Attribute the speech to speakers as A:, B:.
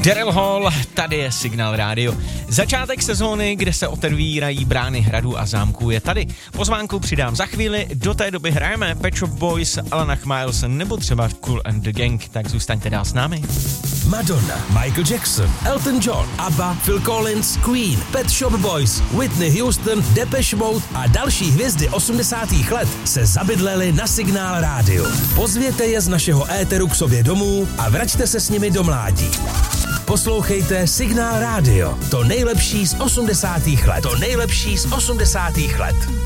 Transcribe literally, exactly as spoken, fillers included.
A: Daryl Hall, tady je Signál rádio. Začátek sezóny, kde se otevírají brány hradu a zámků, je tady. Pozvánku přidám za chvíli, do té doby hrajeme Pet Shop Boys, Alana Miles nebo třeba Kool and the Gang, tak zůstaňte dál s námi.
B: Madonna, Michael Jackson, Elton John, ABBA, Phil Collins, Queen, Pet Shop Boys, Whitney Houston, Depeche Mode a další hvězdy osmdesátých let se zabydleli na Signál rádio. Pozvěte je z našeho éteru k sobě domů a vraťte se s nimi do mládí. Poslouchejte Signál rádio, to nejlepší z osmdesátých let. To nejlepší z osmdesátých let.